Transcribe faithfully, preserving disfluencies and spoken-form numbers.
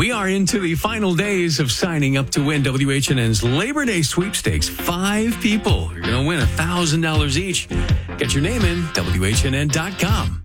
We are into the final days of signing up to win W H N N's Labor Day sweepstakes. Five people are going to win one thousand dollars each. Get your name in, W H N N dot com.